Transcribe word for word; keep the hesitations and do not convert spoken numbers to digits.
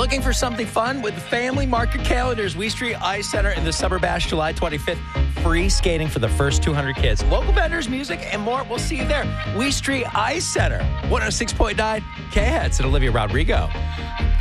Looking for something fun with the family? Mark your calendars. We Street Ice Center in the Summer Bash, July twenty-fifth. Free skating for the first two hundred kids. Local vendors, music, and more. We'll see you there. We Street Ice Center. one oh six point nine K Hats and Olivia Rodrigo.